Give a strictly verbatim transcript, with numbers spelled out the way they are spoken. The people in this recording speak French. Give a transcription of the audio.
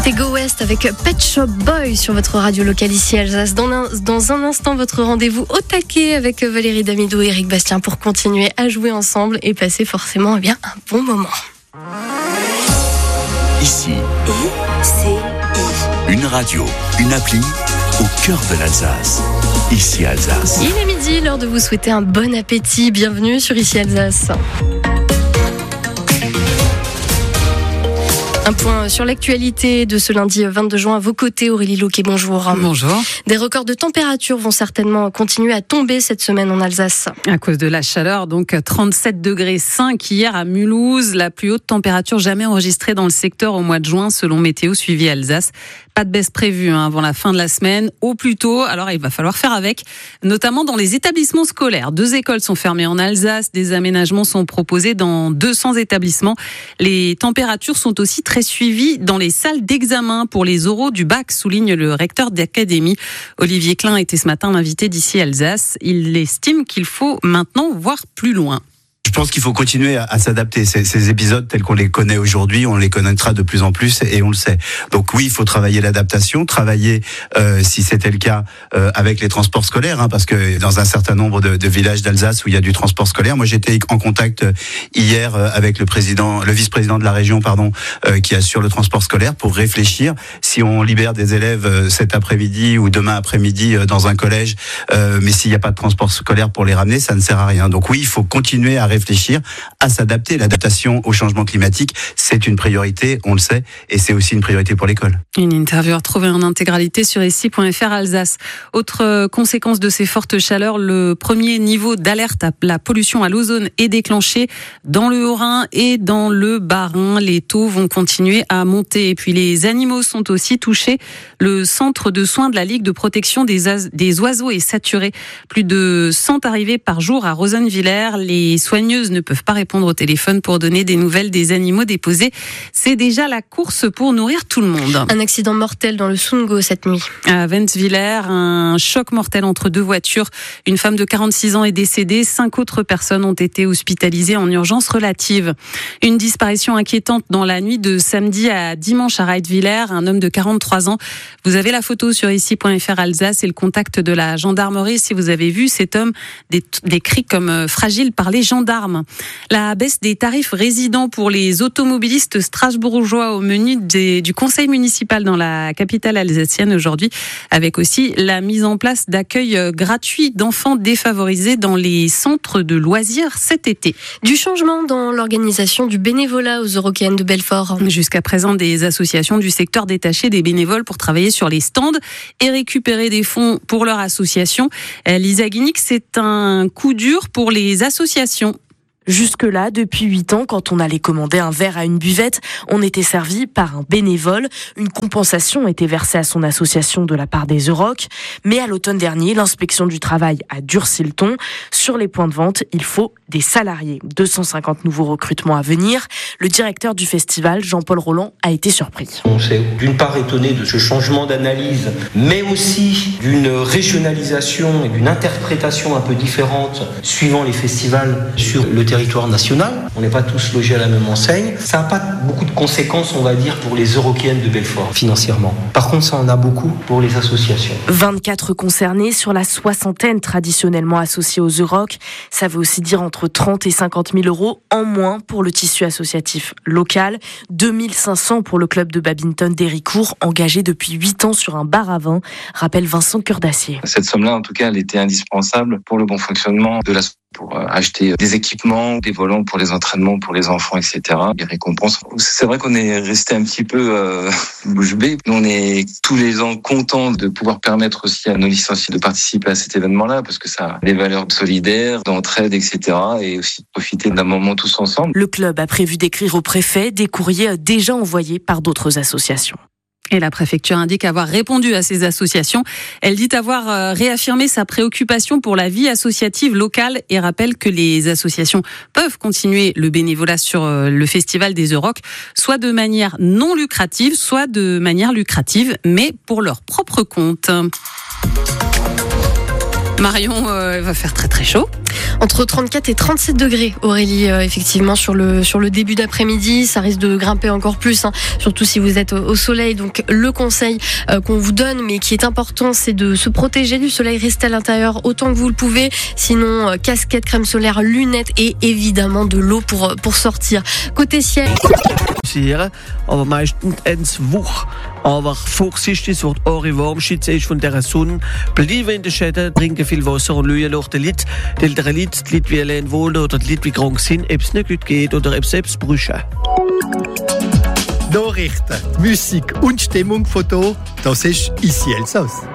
C'est Go West avec Pet Shop Boy sur votre radio locale ici Alsace. Dans un, dans un instant, votre rendez-vous au taquet avec Valérie Damido et Eric Bastien pour continuer à jouer ensemble et passer forcément eh bien, un bon moment. Ici, I C I. Une radio, une appli au cœur de l'Alsace. Ici Alsace. Il est midi, l'heure de vous souhaiter un bon appétit. Bienvenue sur Ici Alsace. Un point sur l'actualité de ce lundi vingt-deux juin. À vos côtés, Aurélie Loquet, bonjour. Bonjour. Des records de température vont certainement continuer à tomber cette semaine en Alsace. À cause de la chaleur, donc trente-sept degrés cinq hier à Mulhouse, la plus haute température jamais enregistrée dans le secteur au mois de juin selon Météo Suivi Alsace. Pas de baisse prévue hein, avant la fin de la semaine, au plus tôt. Alors il va falloir faire avec, notamment dans les établissements scolaires. Deux écoles sont fermées en Alsace, des aménagements sont proposés dans deux cents établissements. Les températures sont aussi très suivies dans les salles d'examen pour les oraux du bac, souligne le recteur d'académie. Olivier Klein était ce matin l'invité d'Ici Alsace. Il estime qu'il faut maintenant voir plus loin. Je pense qu'il faut continuer à, à s'adapter. Ces, ces épisodes tels qu'on les connaît aujourd'hui, on les connaîtra de plus en plus et on le sait. Donc oui, il faut travailler l'adaptation, travailler, euh, si c'était le cas, euh, avec les transports scolaires, hein, parce que dans un certain nombre de, de villages d'Alsace où il y a du transport scolaire, moi j'étais en contact hier avec le président, le vice-président de la région, pardon, euh, qui assure le transport scolaire pour réfléchir si on libère des élèves cet après-midi ou demain après-midi dans un collège, euh, mais s'il n'y a pas de transport scolaire pour les ramener, ça ne sert à rien. Donc oui, il faut continuer à réfléchir réfléchir à s'adapter. L'adaptation au changement climatique, c'est une priorité, on le sait, et c'est aussi une priorité pour l'école. Une interview à retrouver en intégralité sur ici point f r Alsace. Autre conséquence de ces fortes chaleurs, le premier niveau d'alerte à la pollution à l'ozone est déclenché dans le Haut-Rhin et dans le Bas-Rhin. Les taux vont continuer à monter. Et puis les animaux sont aussi touchés. Le centre de soins de la Ligue de protection des, az- des oiseaux est saturé. Plus de cent arrivées par jour à Rosenwiller. Les soigneuses ne peuvent pas répondre au téléphone pour donner des nouvelles des animaux déposés. C'est déjà la course pour nourrir tout le monde. Un accident mortel dans le Sundgau cette nuit. À Wenzwiller, un choc mortel entre deux voitures. Une femme de quarante-six ans est décédée. Cinq autres personnes ont été hospitalisées en urgence relative. Une disparition inquiétante dans la nuit de samedi à dimanche à Reidwiller. Un homme de quarante-trois ans. Vous avez la photo sur ici point f r Alsace et le contact de la gendarmerie. Si vous avez vu cet homme décrit comme fragile par les gendarmes. La baisse des tarifs résidents pour les automobilistes strasbourgeois au menu des, du conseil municipal dans la capitale alsacienne aujourd'hui, avec aussi la mise en place d'accueil gratuit d'enfants défavorisés dans les centres de loisirs cet été. Du changement dans l'organisation du bénévolat aux Eurockéennes de Belfort. Jusqu'à présent, des associations du secteur détachaient des bénévoles pour travailler sur les stands et récupérer des fonds pour leur association. Lisa Guinic, c'est un coup dur pour les associations. Jusque-là, depuis huit ans, quand on allait commander un verre à une buvette, on était servi par un bénévole. Une compensation était versée à son association de la part des Euroc. Mais à l'automne dernier, l'inspection du travail a durci le ton. Sur les points de vente, il faut des salariés. deux cent cinquante nouveaux recrutements à venir. Le directeur du festival, Jean-Paul Roland, a été surpris. On s'est d'une part étonné de ce changement d'analyse, mais aussi d'une régionalisation et d'une interprétation un peu différente suivant les festivals sur le territoire national. On n'est pas tous logés à la même enseigne. Ça n'a pas beaucoup de conséquences, on va dire, pour les Eurockéennes de Belfort, financièrement. Par contre, ça en a beaucoup pour les associations. vingt-quatre concernés sur la soixantaine traditionnellement associés aux Euroc. Ça veut aussi dire entre trente et cinquante mille euros en moins pour le tissu associatif local. deux mille cinq cents pour le club de badminton d'Héricourt, engagé depuis huit ans sur un bar à vin, rappelle Vincent Cœur d'Acier. Cette somme-là, en tout cas, elle était indispensable pour le bon fonctionnement de l'association, pour acheter des équipements, des volants pour les entraînements, pour les enfants, et cetera. Les récompenses. C'est vrai qu'on est resté un petit peu euh, bouche bée. On est tous les ans contents de pouvoir permettre aussi à nos licenciés de participer à cet événement-là, parce que ça a des valeurs solidaires, d'entraide, et cetera. Et aussi de profiter d'un moment tous ensemble. Le club a prévu d'écrire au préfet des courriers déjà envoyés par d'autres associations. Et la préfecture indique avoir répondu à ces associations. Elle dit avoir réaffirmé sa préoccupation pour la vie associative locale et rappelle que les associations peuvent continuer le bénévolat sur le festival des Euroc, soit de manière non lucrative, soit de manière lucrative, mais pour leur propre compte. Marion, euh, il va faire très très chaud. Entre trente-quatre et trente-sept degrés, Aurélie, euh, effectivement, sur le, sur le début d'après-midi. Ça risque de grimper encore plus, hein, surtout si vous êtes au soleil. Donc, le conseil euh, qu'on vous donne, mais qui est important, c'est de se protéger du soleil, rester à l'intérieur autant que vous le pouvez. Sinon, euh, casquette, crème solaire, lunettes et évidemment de l'eau pour, pour sortir. Côté ciel... aber meistens ins Wuch. Aber vorsichtig, es wird eure Warmschütze ist von der Sonne. Bleiben in der Schäden, trinken viel Wasser und schauen nach den Leuten. Die älteren Leute, die Leute wie allein wohnen oder die Leute wie krank sind, ob es nicht gut geht oder ob es selbst brüchen. Nachrichten, Musik und Stimmung von hier, das ist «Ici Elsass».